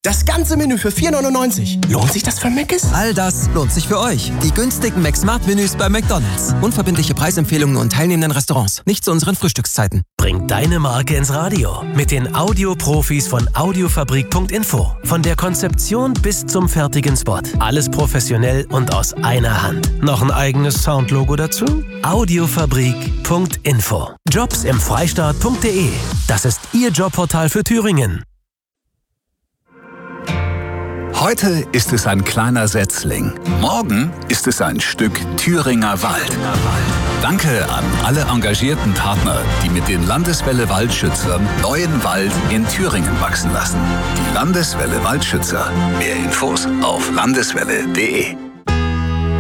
Das ganze Menü für 4,99. Lohnt sich das für Mc's? All das lohnt sich für euch. Die günstigen McSmart-Menüs bei McDonald's. Unverbindliche Preisempfehlungen und teilnehmenden Restaurants. Nicht zu unseren Frühstückszeiten. Bring deine Marke ins Radio. Mit den Audioprofis von Audiofabrik.info. Von der Konzeption bis zum fertigen Spot. Alles professionell und aus einer Hand. Noch ein eigenes Soundlogo dazu? Audiofabrik.info. Jobs im Freistaat.de. Das ist Ihr Jobportal für Thüringen. Heute ist es ein kleiner Setzling. Morgen ist es ein Stück Thüringer Wald. Danke an alle engagierten Partner, die mit den Landeswelle Waldschützern neuen Wald in Thüringen wachsen lassen. Die Landeswelle Waldschützer. Mehr Infos auf landeswelle.de.